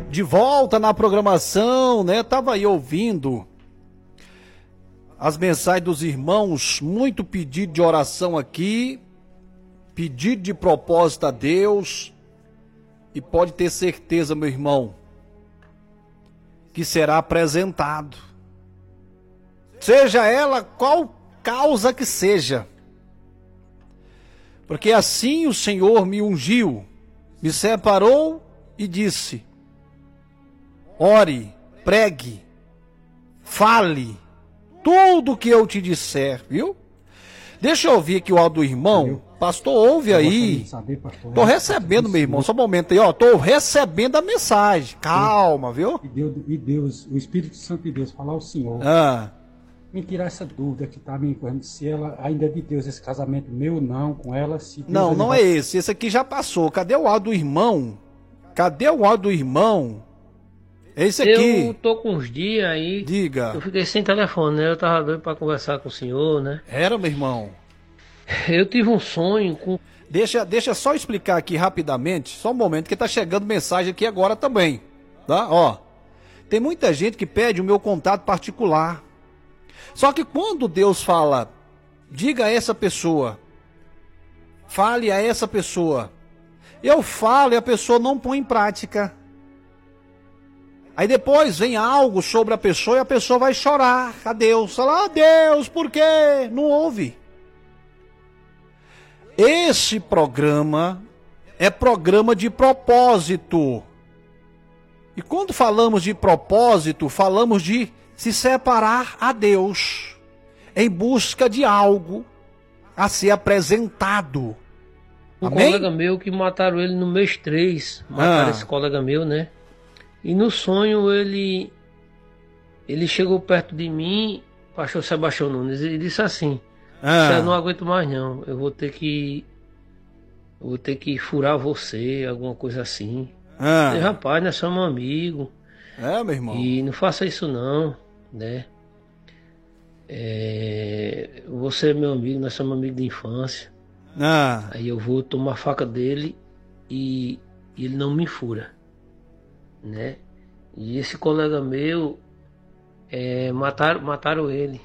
De volta na programação, né? Tava aí ouvindo as mensagens dos irmãos, muito pedido de oração aqui, pedido de propósito a Deus, e pode ter certeza, meu irmão, que será apresentado, seja ela qual causa que seja, porque assim o Senhor me ungiu, me separou e disse: ore, pregue, fale, tudo que eu te disser, viu? Deixa eu ouvir aqui o áudio do irmão. Pastor, ouve aí. Tô recebendo, meu irmão, só um momento aí, ó. Tô recebendo a mensagem. Calma, viu? E Deus, o Espírito Santo de Deus, falar ao Senhor. Me tirar essa dúvida que tá me incorrendo, se ela ainda é de Deus, esse casamento meu ou não, com ela. Se Deus não é esse. Esse aqui já passou. Cadê o áudio do irmão? Cadê o áudio do irmão? Esse aqui. Eu tô com uns dias aí. Diga. Eu fiquei sem telefone, né? Eu tava doido pra conversar com o senhor, né? Era, meu irmão. Eu tive um sonho com... Deixa só explicar aqui rapidamente, só um momento, que tá chegando mensagem aqui agora também, tá? Ó, tem muita gente que pede o meu contato particular. Só que quando Deus fala, diga a essa pessoa, fale a essa pessoa, eu falo e a pessoa não põe em prática. Aí depois vem algo sobre a pessoa e a pessoa vai chorar a Deus. Falar, Deus, por quê? Não ouve. Esse programa é programa de propósito. E quando falamos de propósito, falamos de se separar a Deus em busca de algo a ser apresentado. Um Amém? colega meu que mataram ele no mês 3. Mataram esse colega meu, né? E no sonho ele chegou perto de mim, pastor Sebastião Nunes, e disse assim: eu não aguento mais não, eu vou ter que furar você, alguma coisa assim. Eu falei, rapaz, nós somos amigos. Meu irmão. E não faça isso não, né? Você é meu amigo, nós somos amigos de infância. Aí eu vou tomar a faca dele e ele não me fura, né? E esse colega meu mataram ele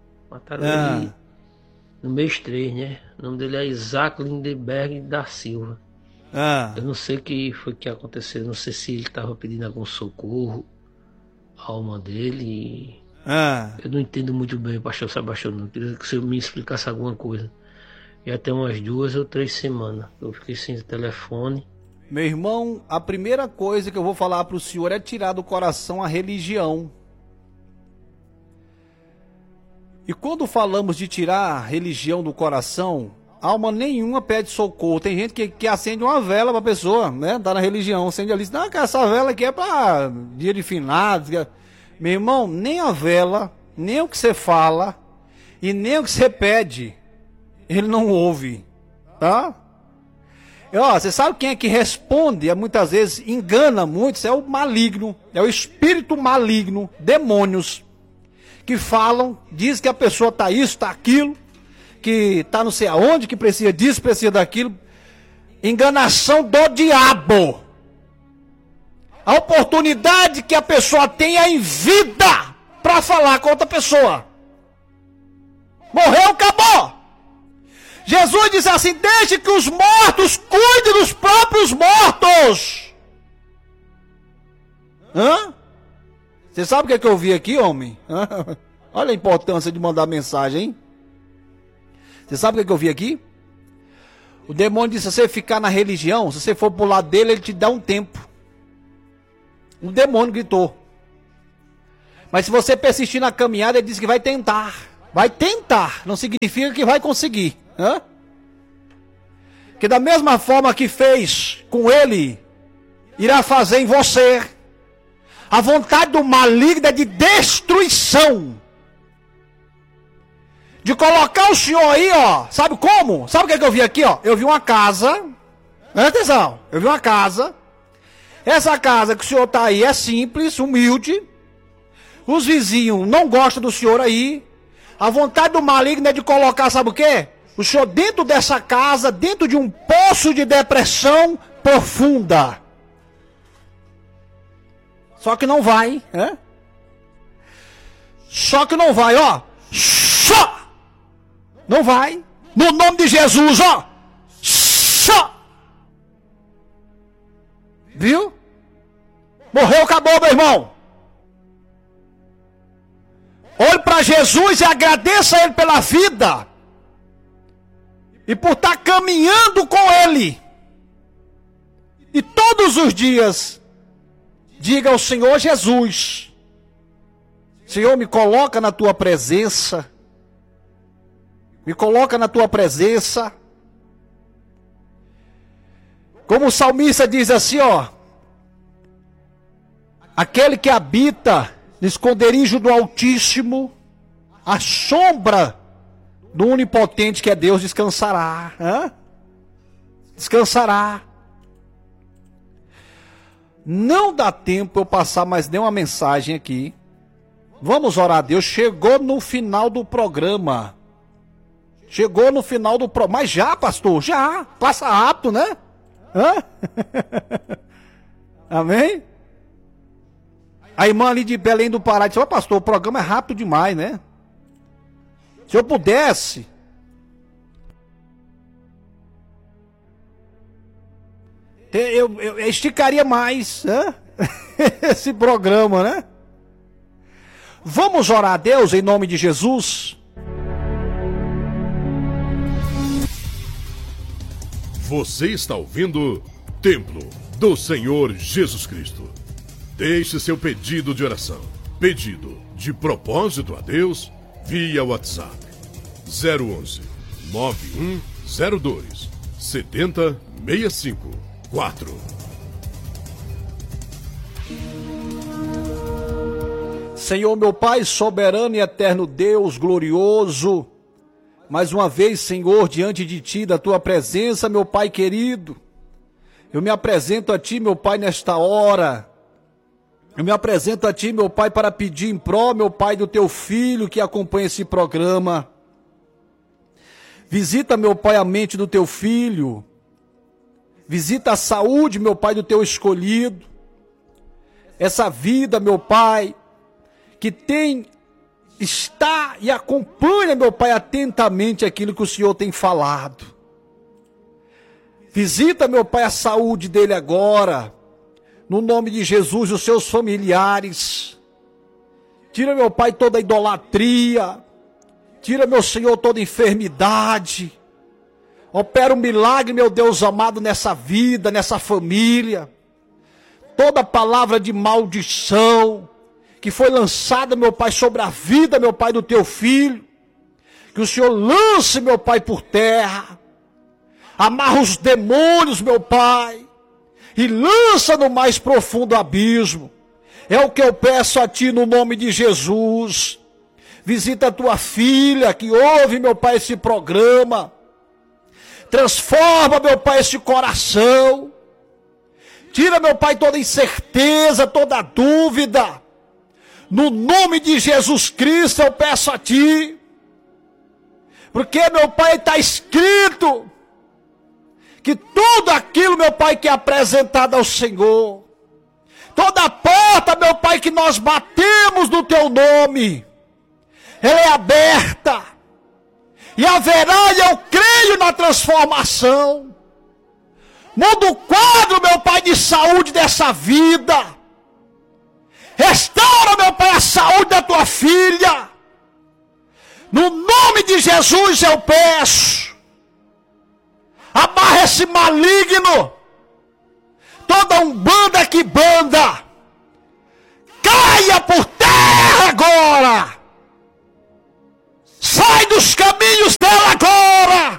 no mês 3, né? O nome dele é Isaac Lindenberg da Silva. Eu não sei o que foi que aconteceu, não sei se ele estava pedindo algum socorro à alma dele. Eu não entendo muito bem o pastor Sebastião, não. Queria que o senhor me explicasse alguma coisa. E até umas 2 ou 3 semanas eu fiquei sem telefone. Meu irmão, a primeira coisa que eu vou falar para o senhor é tirar do coração a religião. E quando falamos de tirar a religião do coração, alma nenhuma pede socorro. Tem gente que acende uma vela para a pessoa, né? Tá na religião, acende ali. Não, essa vela aqui é para dia de finados. Meu irmão, nem a vela, nem o que você fala e nem o que você pede, ele não ouve, tá? Você sabe quem é que responde, muitas vezes engana muitos, é o maligno, é o espírito maligno, demônios, que falam, diz que a pessoa tá isso, tá aquilo, que tá não sei aonde, que precisa disso, precisa daquilo. Enganação do diabo. A oportunidade que a pessoa tem é em vida para falar com outra pessoa. Morreu, acabou. Jesus disse assim: deixe que os mortos cuidem dos próprios mortos. Você sabe o que eu vi aqui, homem? Olha a importância de mandar mensagem, hein? Você sabe o que eu vi aqui? O demônio disse: se você ficar na religião, se você for pro lado dele, ele te dá um tempo. O demônio gritou. Mas se você persistir na caminhada, ele disse que vai tentar. Vai tentar, não significa que vai conseguir. Que da mesma forma que fez com ele, irá fazer em você. A vontade do maligno é de destruição. De colocar o senhor aí, sabe como? Sabe o que eu vi aqui, Eu vi uma casa. Presta atenção, eu vi uma casa. Essa casa que o senhor está aí é simples, humilde. Os vizinhos não gostam do senhor aí. A vontade do maligno é de colocar, sabe o quê? O senhor dentro dessa casa, dentro de um poço de depressão profunda. Só que não vai, né? Só que não vai, ó. Só! Não vai. No nome de Jesus, ó. Só! Viu? Morreu, acabou, meu irmão. Olhe para Jesus e agradeça a Ele pela vida. E por estar caminhando com Ele. E todos os dias, diga ao Senhor Jesus: Senhor, me coloca na tua presença. Me coloca na tua presença. Como o salmista diz assim, ó: aquele que habita no esconderijo do Altíssimo, a sombra do Onipotente que é Deus descansará. Hã? Descansará. Não dá tempo eu passar mais nenhuma mensagem aqui. Vamos orar a Deus. Chegou no final do programa. Chegou no final do programa. Mas já, pastor, já. Passa rápido, né? Hã? Amém? A irmã ali de Belém do Pará disse: ó, pastor, o programa é rápido demais, né? Se eu pudesse, eu esticaria mais, né? Esse programa, né? Vamos orar a Deus em nome de Jesus. Você está ouvindo Templo do Senhor Jesus Cristo. Deixe seu pedido de oração, pedido de propósito a Deus, via WhatsApp 011 9102 7065 4. Senhor, meu Pai, soberano e eterno Deus, glorioso, mais uma vez, Senhor, diante de Ti, da Tua presença, meu Pai querido, eu me apresento a Ti, meu Pai, nesta hora. Eu me apresento a Ti, meu Pai, para pedir em pró, meu Pai, do Teu Filho que acompanha esse programa. Visita, meu Pai, a mente do Teu Filho. Visita a saúde, meu Pai, do Teu escolhido. Essa vida, meu Pai, que está e acompanha, meu Pai, atentamente aquilo que o Senhor tem falado. Visita, meu Pai, a saúde dele agora. No nome de Jesus, os seus familiares. Tira, meu Pai, toda a idolatria. Tira, meu Senhor, toda a enfermidade. Opera um milagre, meu Deus amado, nessa vida, nessa família. Toda palavra de maldição que foi lançada, meu Pai, sobre a vida, meu Pai, do Teu Filho. Que o Senhor lance, meu Pai, por terra. Amarra os demônios, meu Pai. E lança no mais profundo abismo. É o que eu peço a Ti no nome de Jesus. Visita a Tua filha que ouve, meu Pai, esse programa. Transforma, meu Pai, esse coração. Tira, meu Pai, toda incerteza, toda dúvida. No nome de Jesus Cristo eu peço a Ti. Porque, meu Pai, está escrito que tudo aquilo, meu Pai, que é apresentado ao Senhor, toda porta, meu Pai, que nós batemos no Teu nome, ela é aberta, e haverá, e eu creio na transformação. Muda o quadro, meu Pai, de saúde dessa vida, restaura, meu Pai, a saúde da Tua filha, no nome de Jesus eu peço. Amarra esse maligno. Toda umbanda que banda. Caia por terra agora. Sai dos caminhos dela agora.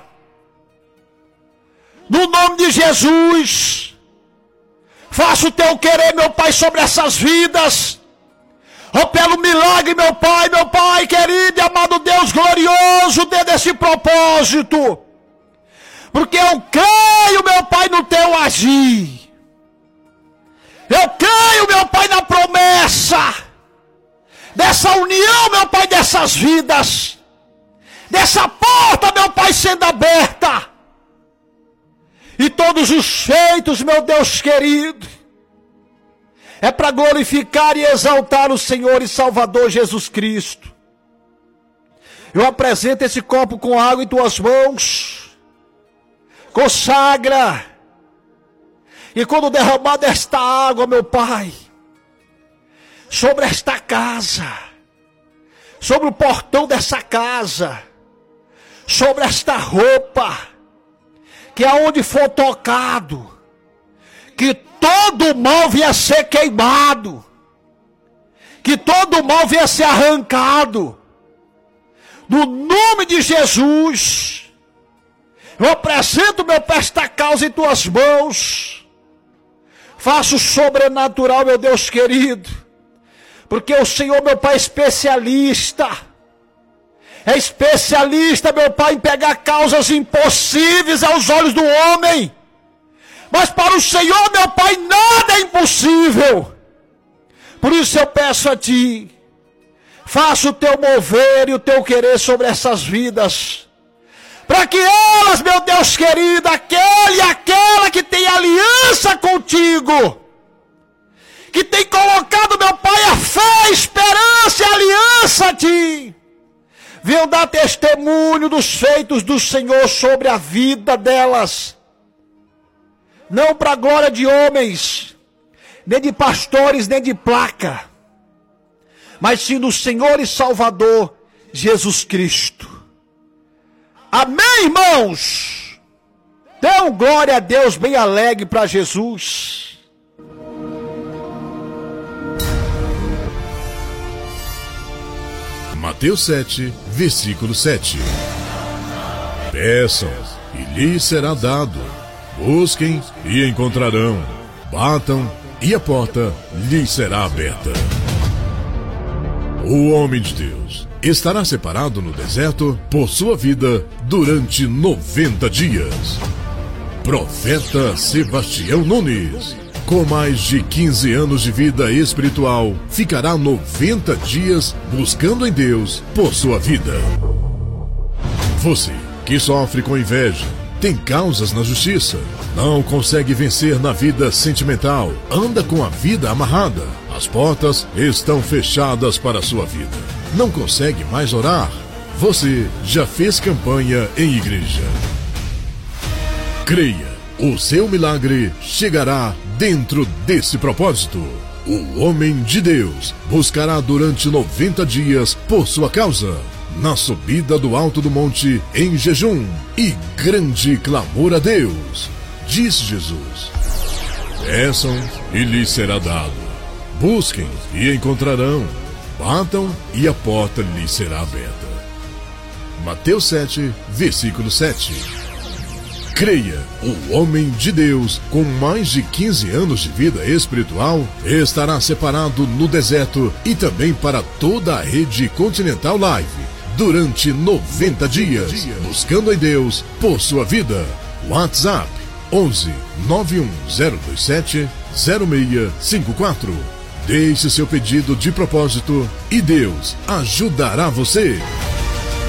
No nome de Jesus. Faça o Teu querer, meu Pai, sobre essas vidas. Opera o milagre, meu Pai querido e amado Deus glorioso, dentro desse propósito. Porque eu creio, meu Pai, no Teu agir. Eu creio, meu Pai, na promessa dessa união, meu Pai, dessas vidas. Dessa porta, meu Pai, sendo aberta. E todos os feitos, meu Deus querido, é para glorificar e exaltar o Senhor e Salvador Jesus Cristo. Eu apresento esse copo com água em tuas mãos. Consagra. E quando derramar desta água, meu Pai, sobre esta casa, sobre o portão dessa casa, sobre esta roupa, que aonde for tocado, que todo mal venha ser queimado, que todo mal venha ser arrancado, no nome de Jesus. Eu apresento meu pé esta causa em tuas mãos. Faço sobrenatural, meu Deus querido, porque o Senhor, meu Pai, é especialista, meu Pai, em pegar causas impossíveis aos olhos do homem, mas para o Senhor, meu Pai, nada é impossível. Por isso eu peço a Ti, faça o Teu mover e o Teu querer sobre essas vidas, para que elas, meu Deus querido, aquele e aquela que tem aliança contigo, que tem colocado, meu Pai, a fé, a esperança e a aliança a Ti, venham dar testemunho dos feitos do Senhor sobre a vida delas, não para a glória de homens, nem de pastores, nem de placa, mas sim do Senhor e Salvador Jesus Cristo. Amém, irmãos? Dê glória a Deus bem alegre para Jesus. Mateus 7, versículo 7. Peçam e lhes será dado. Busquem e encontrarão. Batam e a porta lhes será aberta. O homem de Deus estará separado no deserto por sua vida durante 90 dias. Profeta Sebastião Nunes, com mais de 15 anos de vida espiritual, ficará 90 dias buscando em Deus por sua vida. Você que sofre com inveja, tem causas na justiça, não consegue vencer na vida sentimental, anda com a vida amarrada, as portas estão fechadas para a sua vida, não consegue mais orar, você já fez campanha em igreja. Creia, o seu milagre chegará dentro desse propósito. O homem de Deus buscará durante 90 dias por sua causa, na subida do alto do monte, em jejum e grande clamor a Deus. Disse Jesus: peçam e lhes será dado, busquem e encontrarão, batam e a porta lhes será aberta. Mateus 7, versículo 7. Creia, o homem de Deus, com mais de 15 anos de vida espiritual, estará separado no deserto e também para toda a rede Continental Live, durante 90 dias, buscando em Deus por sua vida. WhatsApp 11 91027 0654. Deixe seu pedido de propósito e Deus ajudará você.